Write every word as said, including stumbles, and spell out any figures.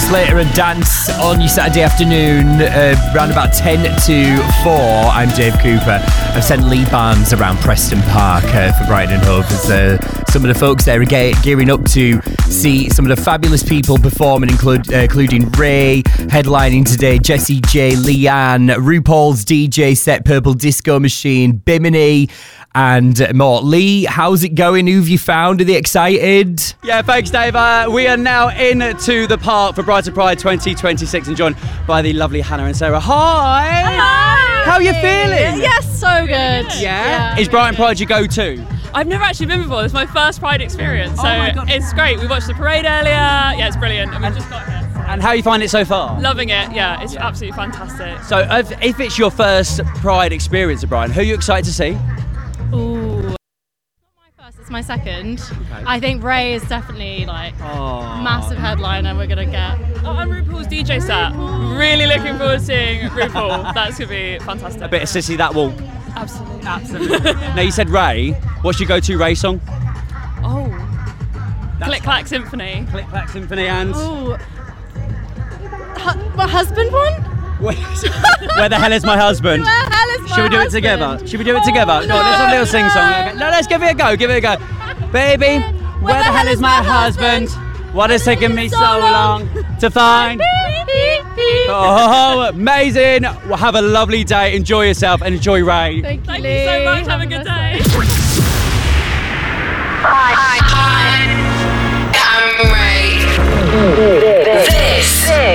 Slater and Dance on your Saturday afternoon, uh, around about ten to four. I'm Dave Cooper. I've sent Lee Barnes around Preston Park uh, for Brighton and Hove as uh, some of the folks there are ge- gearing up to see some of the fabulous people performing, include, uh, including Ray, headlining today, Jessie J, Leanne, RuPaul's D J set, Purple Disco Machine, Bimini, and more. Lee, how's it going? Who've you found? Are they excited? Yeah, thanks, Dave. Uh, we are now into the park for Brighton Pride twenty twenty-six and joined by the lovely Hannah and Sarah. Hi! Hello! How are you feeling? Yes, so good. Yeah? yeah. Is Brighton Pride your go-to? I've never actually been before. It's my first Pride experience, so Oh my God. It's great. We watched the parade earlier. Yeah, it's brilliant, and we've just got here. And how you find it so far? Loving it. Yeah, it's absolutely fantastic. So, if, if it's your first Pride experience at Brighton, who are you excited to see? Ooh. Not my first, it's my second. Okay. I think Ray is definitely like Oh. massive headliner we're gonna get. Oh, and RuPaul's D J set. Really looking forward to seeing RuPaul. That's gonna be fantastic. A bit of Sissy That Walk. Absolutely. Absolutely. Now, you said Ray. What's your go-to Ray song? Oh. That's Click Clack Symphony. Click Clack Symphony and... Ooh. Hu- my husband one? Where the hell is my husband? Where the hell is my Should we do it husband? together? Should we do it together? Oh, Go on, let's have a little no, sing song. no. Okay. No, let's give it a go. Give it a go. Baby, where, the hell is my husband? What has taken me so long to find? Oh, amazing. Well, have a lovely day. Enjoy yourself and enjoy Ray. Thank you, Thank Lee. you so much. Have a good day. Hi, hi, I'm Ray. This